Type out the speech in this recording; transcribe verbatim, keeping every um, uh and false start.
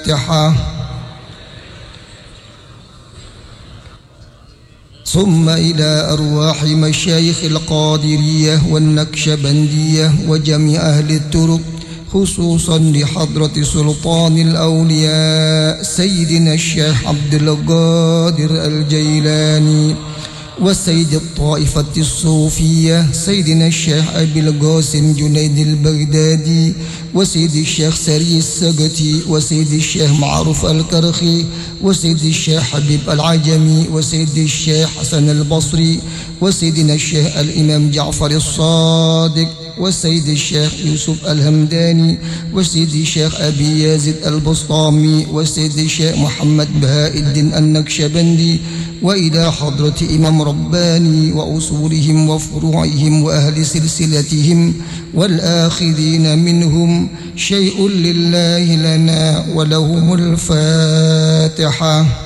الفاتحة. ثم إلى أرواح مشايخ القادرية والنكشبندية وجميع أهل الطرق، خصوصا لحضرة سلطان الأولياء سيدنا الشيخ عبد القادر الجيلاني، وسيد الطائفة الصوفية سيدنا الشيخ أبي القاسم جنيد البغدادي، وسيد الشيخ سري السقتي، وسيد الشيخ معروف الكرخي، وسيد الشيخ حبيب العجمي، وسيد الشيخ حسن البصري، وسيدنا الشيخ الإمام جعفر الصادق، وسيد الشيخ يوسف الهمداني، وسيد الشيخ أبي يزيد البسطامي، وسيد الشيخ محمد بهاء الدين النكشبندي، وإلى حضرة إمام رباني وأصولهم وفروعهم وأهل سلسلتهم والآخذين منهم. شيء لله لنا ولهم الفاتحة.